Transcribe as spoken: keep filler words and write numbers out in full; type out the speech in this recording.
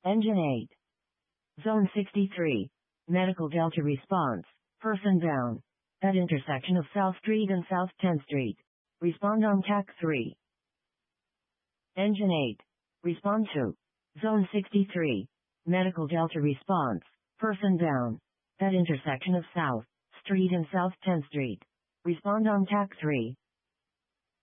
Engine eight. Zone sixty-three. Medical Delta response. Person down. At intersection of South Street and South tenth Street. Respond on T A C three. Engine eight. Respond to. Zone sixty-three. Medical Delta response. Person down. At intersection of South Street and South tenth Street. Respond on T A C three.